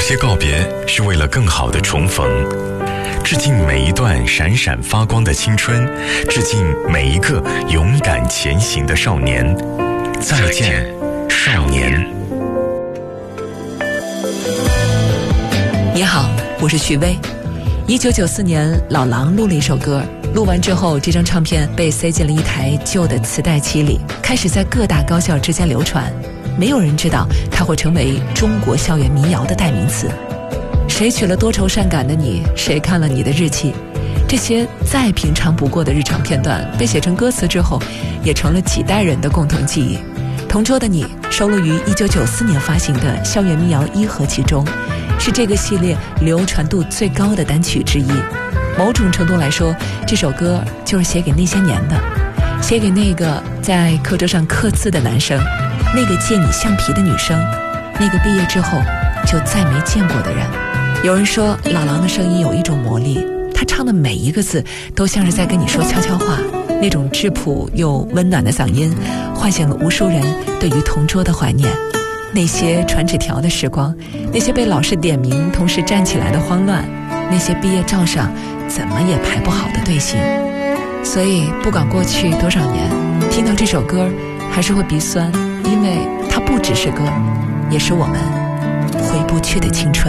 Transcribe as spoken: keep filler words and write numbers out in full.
些告别是为了更好的重逢，致敬每一段闪闪发光的青春，致敬每一个勇敢前行的少年。再见，少年。 你好，我是许巍。一九九四年，老狼录了一首歌，录完之后，这张唱片被塞进了一台旧的磁带机里，开始在各大高校之间流传。没有人知道它会成为中国校园民谣的代名词。谁娶了多愁善感的你？谁看了你的日记？这些再平常不过的日常片段，被写成歌词之后，也成了几代人的共同记忆。同桌的你收录于一九九四年发行的《校园民谣一合集》中，是这个系列流传度最高的单曲之一。某种程度来说，这首歌就是写给那些年的，写给那个在课桌上刻字的男生，那个借你橡皮的女生，那个毕业之后就再没见过的人。有人说老狼的声音有一种魔力，他唱的每一个字都像是在跟你说悄悄话，那种质朴又温暖的嗓音唤醒了无数人对于同桌的怀念。那些传纸条的时光，那些被老师点名同时站起来的慌乱，那些毕业照上怎么也排不好的队形。所以不管过去多少年，听到这首歌还是会鼻酸，因为它不只是歌，也是我们回不去的青春。